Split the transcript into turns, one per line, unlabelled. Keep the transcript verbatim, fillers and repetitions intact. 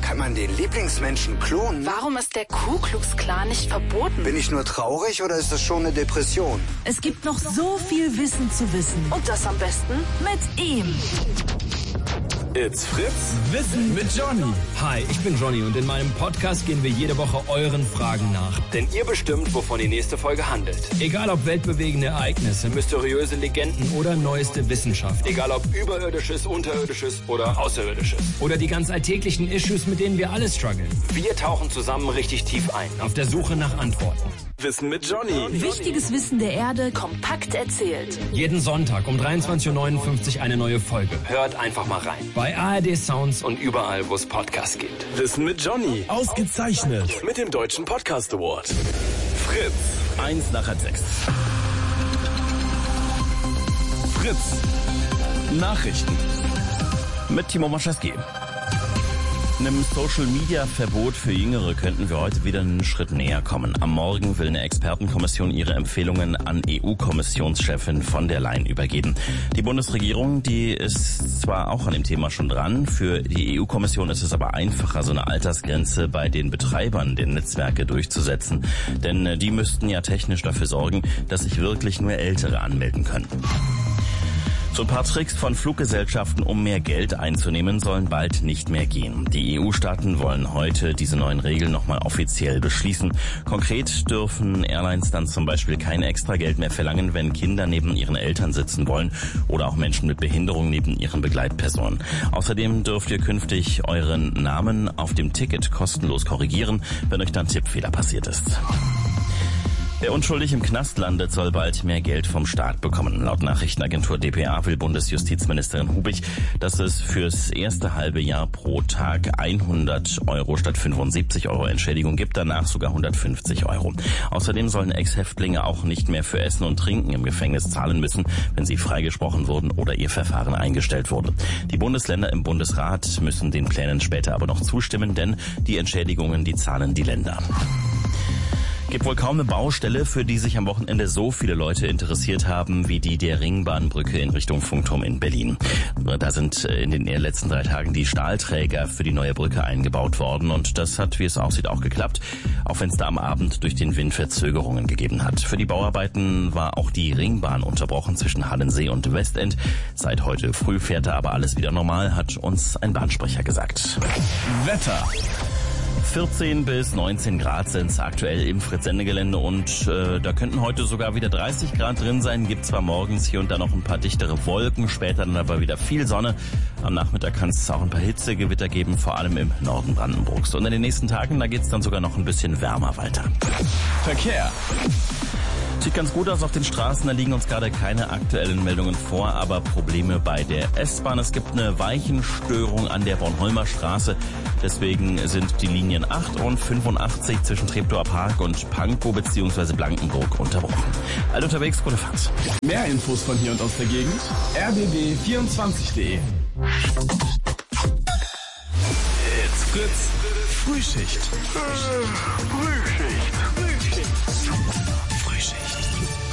Kann man den Lieblingsmenschen klonen?
Warum ist der Ku Klux Klan nicht verboten?
Bin ich nur traurig oder ist das schon eine Depression?
Es gibt noch so viel Wissen zu wissen.
Und das am besten
mit ihm.
It's Fritz Wissen mit Johnny.
Hi, ich bin Johnny und in meinem Podcast gehen wir jede Woche euren Fragen nach.
Denn ihr bestimmt, wovon die nächste Folge handelt.
Egal ob weltbewegende Ereignisse, mysteriöse Legenden oder neueste Wissenschaft.
Egal ob überirdisches, unterirdisches oder außerirdisches.
Oder die ganz alltäglichen Issues, mit denen wir alle strugglen.
Wir tauchen zusammen richtig tief ein.
Auf der Suche nach Antworten.
Wissen mit Johnny.
Wichtiges Wissen der Erde
kompakt erzählt.
Jeden Sonntag um dreiundzwanzig Uhr neunundfünfzig eine neue Folge.
Hört einfach mal rein.
Bei A R D Sounds
und überall, wo es Podcasts gibt. Wissen mit Johnny.
Ausgezeichnet.
Mit dem Deutschen Podcast Award. Fritz.
Eins nach halb sechs. Fritz. Nachrichten. Mit Timo Maschewski. Einem Social-Media-Verbot für Jüngere könnten wir heute wieder einen Schritt näher kommen. Am Morgen will eine Expertenkommission ihre Empfehlungen an E U-Kommissionschefin von der Leyen übergeben. Die Bundesregierung, die ist zwar auch an dem Thema schon dran, für die E U-Kommission ist es aber einfacher, so eine Altersgrenze bei den Betreibern der Netzwerke durchzusetzen. Denn die müssten ja technisch dafür sorgen, dass sich wirklich nur Ältere anmelden können. So ein paar Tricks von Fluggesellschaften, um mehr Geld einzunehmen, sollen bald nicht mehr gehen. Die E U-Staaten wollen heute diese neuen Regeln nochmal offiziell beschließen. Konkret dürfen Airlines dann zum Beispiel kein Extrageld mehr verlangen, wenn Kinder neben ihren Eltern sitzen wollen oder auch Menschen mit Behinderung neben ihren Begleitpersonen. Außerdem dürft ihr künftig euren Namen auf dem Ticket kostenlos korrigieren, wenn euch dann Tippfehler passiert ist. Wer unschuldig im Knast landet, soll bald mehr Geld vom Staat bekommen. Laut Nachrichtenagentur D P A will Bundesjustizministerin Hubig, dass es fürs erste halbe Jahr pro Tag hundert Euro statt fünfundsiebzig Euro Entschädigung gibt, danach sogar hundertfünfzig Euro. Außerdem sollen Ex-Häftlinge auch nicht mehr für Essen und Trinken im Gefängnis zahlen müssen, wenn sie freigesprochen wurden oder ihr Verfahren eingestellt wurde. Die Bundesländer im Bundesrat müssen den Plänen später aber noch zustimmen, denn die Entschädigungen, die zahlen die Länder. Gibt wohl kaum eine Baustelle, für die sich am Wochenende so viele Leute interessiert haben, wie die der Ringbahnbrücke in Richtung Funkturm in Berlin. Da sind in den letzten drei Tagen die Stahlträger für die neue Brücke eingebaut worden und das hat, wie es aussieht, auch geklappt, auch wenn es da am Abend durch den Wind Verzögerungen gegeben hat. Für die Bauarbeiten war auch die Ringbahn unterbrochen zwischen Hallensee und Westend. Seit heute früh fährt da aber alles wieder normal, hat uns ein Bahnsprecher gesagt. Wetter. vierzehn bis neunzehn Grad sind es aktuell im Fritz-Sende-Gelände und äh, da könnten heute sogar wieder dreißig Grad drin sein. Gibt zwar morgens hier und da noch ein paar dichtere Wolken, später dann aber wieder viel Sonne. Am Nachmittag kann es auch ein paar Hitzegewitter geben, vor allem im Norden Brandenburgs. Und in den nächsten Tagen, da geht es dann sogar noch ein bisschen wärmer weiter. Verkehr. Sieht ganz gut aus auf den Straßen, da liegen uns gerade keine aktuellen Meldungen vor, aber Probleme bei der S-Bahn. Es gibt eine Weichenstörung an der Bornholmer Straße, deswegen sind die Linien acht und fünfundachtzig zwischen Treptower Park und Pankow bzw. Blankenburg unterbrochen. All unterwegs, gute Fahrt.
Mehr Infos von hier und aus der Gegend, r b b vierundzwanzig punkt de.
It's Fritz.
Frühschicht.
Frühschicht.